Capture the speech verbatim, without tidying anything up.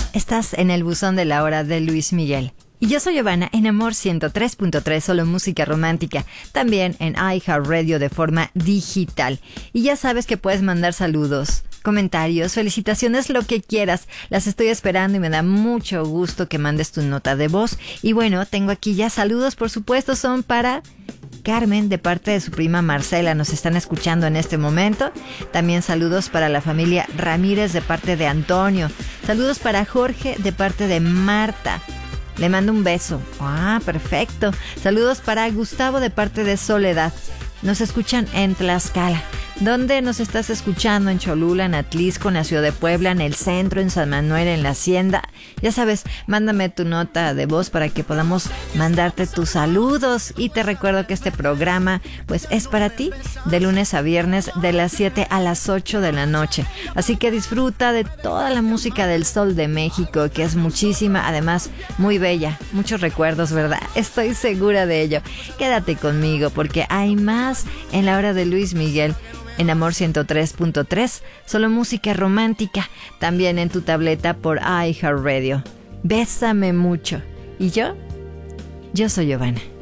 Estás en el buzón de la hora de Luis Miguel. Y yo soy Giovanna en Amor ciento tres punto tres, solo música romántica. También en iHeartRadio de forma digital. Y ya sabes que puedes mandar saludos, comentarios, felicitaciones, lo que quieras. Las estoy esperando y me da mucho gusto que mandes tu nota de voz. Y bueno, tengo aquí ya saludos, por supuesto, son para Carmen de parte de su prima Marcela, nos están escuchando en este momento. También saludos para la familia Ramírez de parte de Antonio. Saludos para Jorge de parte de Marta. Le mando un beso. Ah, perfecto. Saludos para Gustavo de parte de Soledad. Nos escuchan en Tlaxcala. ¿Dónde nos estás escuchando? En Cholula, en Atlisco, en la ciudad de Puebla, en el centro, en San Manuel, en la Hacienda. Ya sabes, mándame tu nota de voz para que podamos mandarte tus saludos. Y te recuerdo que este programa pues es para ti de lunes a viernes de las siete a las ocho de la noche. Así que disfruta de toda la música del Sol de México, que es muchísima, además muy bella. Muchos recuerdos, ¿verdad? Estoy segura de ello. Quédate conmigo porque hay más en la hora de Luis Miguel. En Amor ciento tres punto tres, solo música romántica, también en tu tableta por iHeartRadio. Bésame mucho. ¿Y yo? Yo soy Giovanna.